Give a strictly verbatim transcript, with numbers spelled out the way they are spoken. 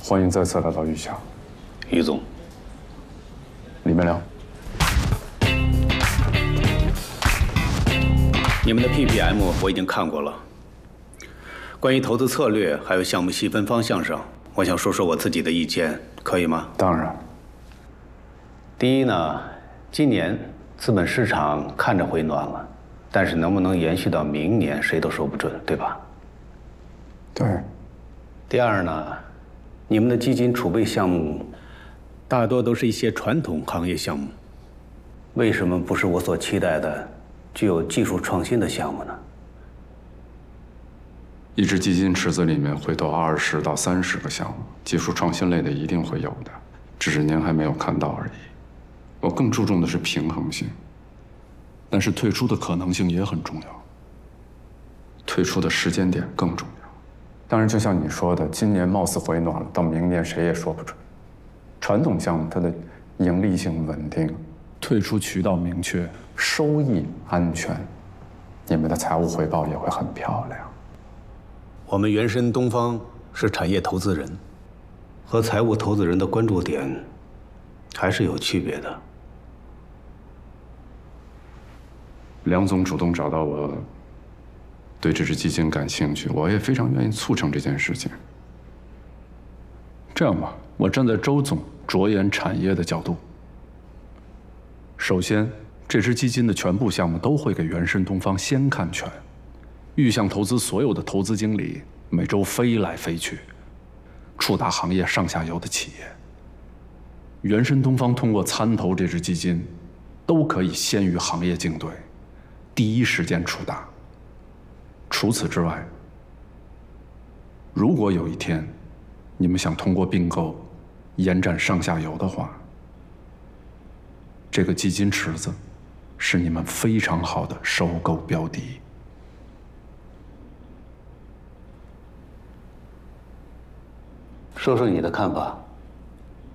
欢迎再次来到玉祥。 于总， 里面聊。 你们的 P P M 我已经看过了。关于投资策略还有项目细分方向上，我想说说我自己的意见，可以吗？ 当然。 第一呢，今年资本市场看着回暖了，但是能不能延续到明年，谁都说不准，对吧？ 对。 第二呢，你们的基金储备项目大多都是一些传统行业项目，为什么不是我所期待的具有技术创新的项目呢？ 一只基金池子里面会都二十到三十个项目，技术创新类的一定会有的，只是您还没有看到而已。我更注重的是平衡性，但是退出的可能性也很重要，退出的时间点更重要。当然，就像你说的，今年貌似回暖了，到明年谁也说不准。传统项目它的盈利性稳定，退出渠道明确，收益安全，你们的财务回报也会很漂亮。 我们原深东方是产业投资人，和财务投资人的关注点还是有区别的。 梁总主动找到我，对这支基金感兴趣，我也非常愿意促成这件事情。这样吧，我站在周总着眼产业的角度，首先，这支基金的全部项目都会给原深东方先看全。玉象投资所有的投资经理每周飞来飞去，触达行业上下游的企业。原深东方通过参投这支基金，都可以先于行业竞对，第一时间触达。除此之外，如果有一天你们想通过并购延展上下游的话，这个基金池子是你们非常好的收购标的。 说说你的看法。